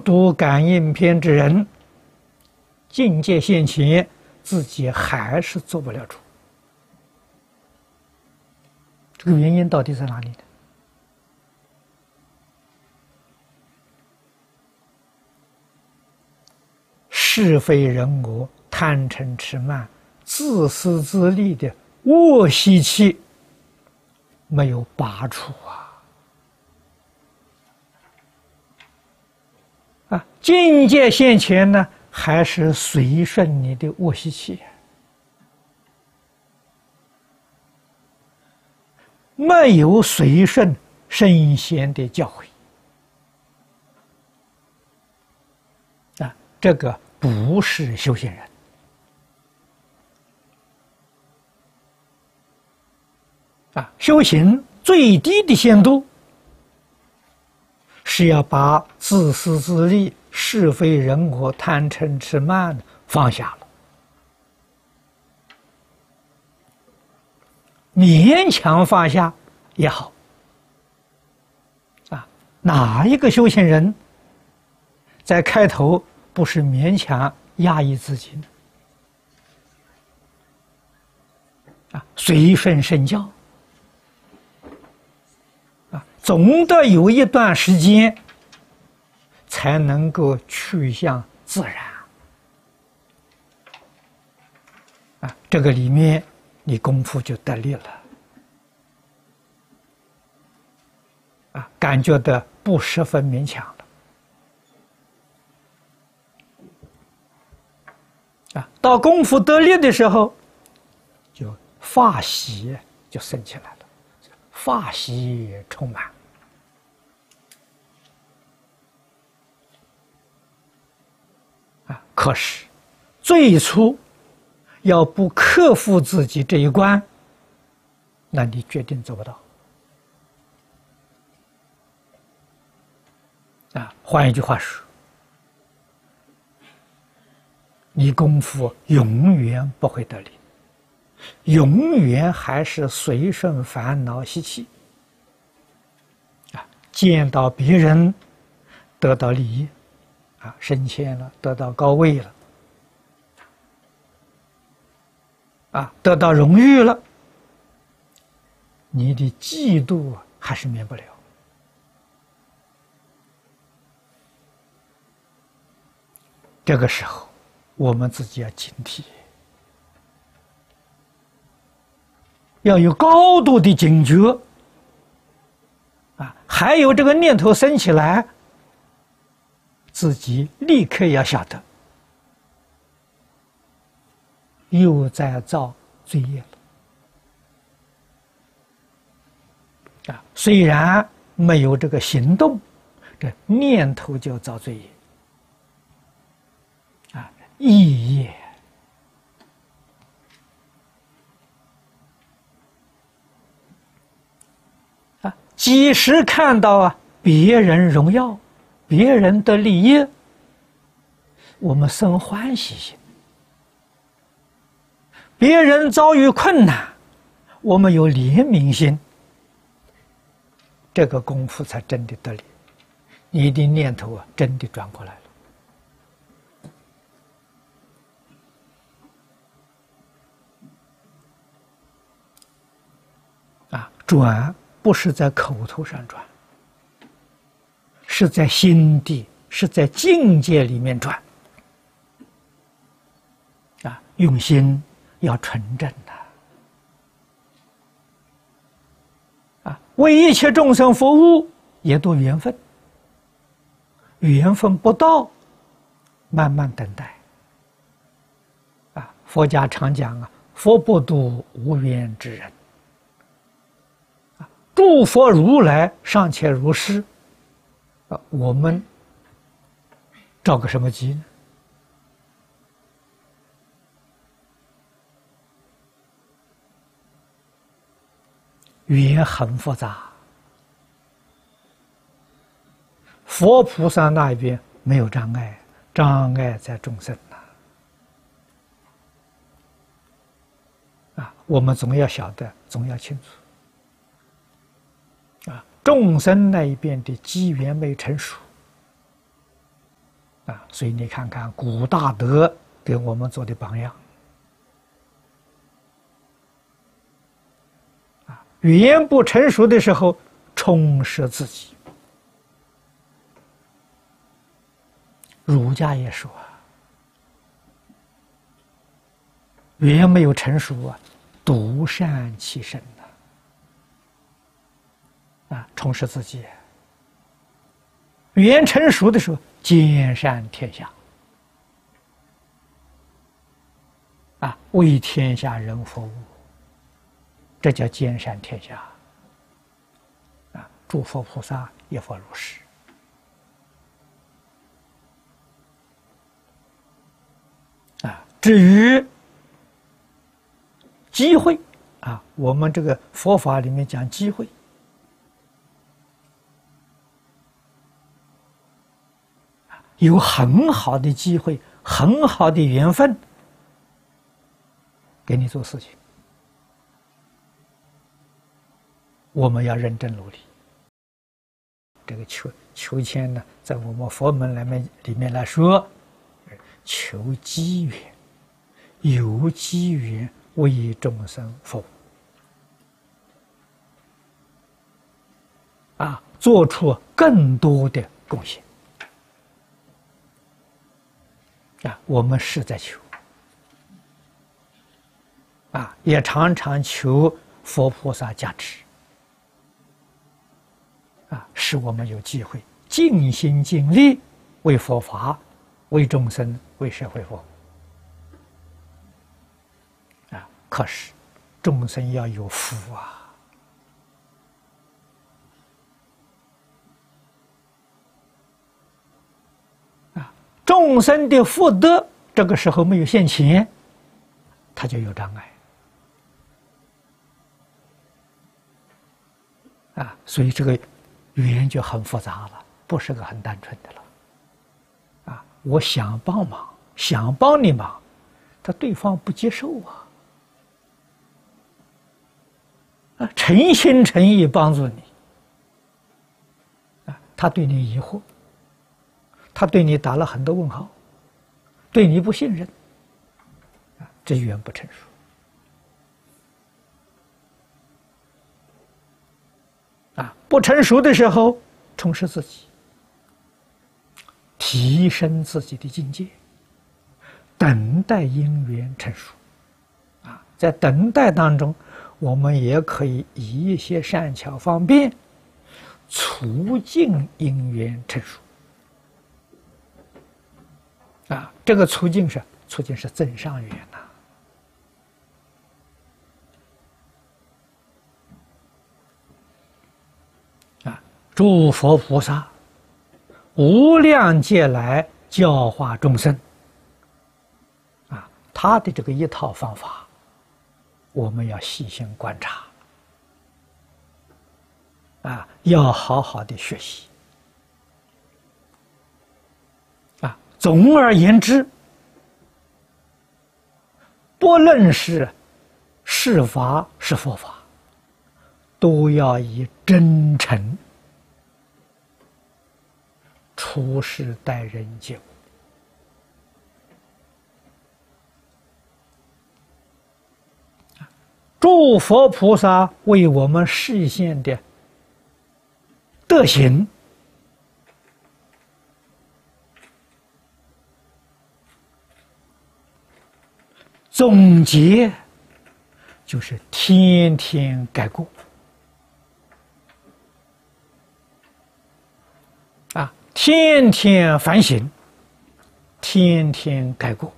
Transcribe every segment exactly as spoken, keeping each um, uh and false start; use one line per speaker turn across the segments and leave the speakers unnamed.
读感应篇之人，境界现前，自己还是做不了主。这个原因到底在哪里呢？是非人我、贪嗔痴慢、自私自利的恶习气没有拔除啊！啊，境界现前呢，还是随顺你的恶习气，没有随顺圣贤的教诲啊，这个不是修行人啊！修行最低的限度是要把自私自利、是非人我、贪嗔痴慢放下了，勉强放下也好啊。哪一个修行人在开头不是勉强压抑自己呢？啊，随顺圣教啊，总得有一段时间才能够趋向自然啊，这个里面你功夫就得力了啊，感觉的不十分勉强了啊，到功夫得力的时候，就法喜就升起来了，法喜充满啊。可是最初要不克服自己这一关，那你决定做不到啊。换一句话说，你功夫永远不会得力，永远还是随顺烦恼习气啊。见到别人得到利益啊，升迁了，得到高位了啊，得到荣誉了，你的嫉妒还是免不了。这个时候我们自己要警惕，要有高度的警觉啊！还有这个念头升起来，自己立刻要晓得，又在造罪业了啊！虽然没有这个行动，这念头就造罪业啊，意业。几时看到啊别人荣耀，别人的利益，我们生欢喜心；别人遭遇困难，我们有怜悯心。这个功夫才真的得力，你的念头啊真的转过来了啊！转不是在口头上转，是在心地，是在境界里面转啊！用心要纯正的啊！为一切众生服务，也都缘分，缘分不到，慢慢等待啊！佛家常讲啊，佛不度无缘之人。诸佛如来尚且如是啊，我们着个什么急呢？缘很复杂，佛菩萨那边没有障碍，障碍在众生呐啊！我们总要晓得，总要清楚。啊，众生那一边的机缘没成熟， 啊，所以你看看古大德给我们做的榜样啊，语言不成熟的时候，充实自己。儒家也说啊，语言没有成熟啊，独善其身呐，啊，充实自己。语言成熟的时候，兼善天下，啊，为天下人服务，这叫兼善天下。啊，诸佛菩萨也复如是。啊，至于机会啊，我们这个佛法里面讲机会。有很好的机会，很好的缘分，给你做事情，我们要认真努力。这个求求签呢，在我们佛门里面里面来说，求机缘，有机缘为众生服务，啊，做出更多的贡献。啊，我们是在求，啊，也常常求佛菩萨加持，啊，使我们有机会尽心尽力为佛法、为众生、为社会服务。啊，可是众生要有福啊！啊，众生的福德这个时候没有现前，他就有障碍。啊，所以这个语言就很复杂了，不是个很单纯的了。啊，我想帮忙，想帮你忙，他对方不接受啊。啊，诚心诚意帮助你，啊，他对你疑惑，他对你打了很多问号，对你不信任，啊，这语言不成熟。啊，不成熟的时候，充实自己，提升自己的境界，等待因缘成熟。啊，在等待当中，我们也可以以一些善巧方便，促进因缘成熟。啊，这个促进是促进是增上缘呐。啊，诸佛菩萨无量劫来教化众生。啊，他的这个一套方法，我们要细心观察，啊，要好好的学习。啊，总而言之，不论是是法是佛法，都要以真诚处事待人接物。诸佛菩萨为我们示现的德行，总结就是天天改过。啊，天天反省，天天改过，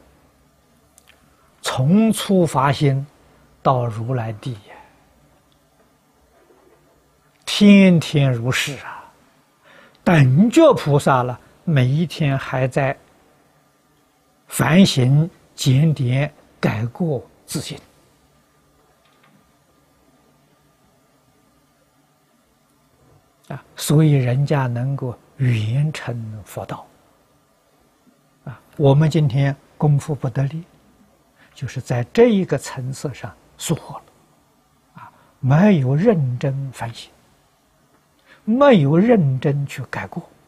从初发心到如来地，天天如是啊！等觉菩萨了，每一天还在反省、检点、改过自新。啊，所以人家能够圆成佛道。啊，我们今天功夫不得力，就是在这一个层次上疏忽了。啊，没有认真反省，没有认真去改过。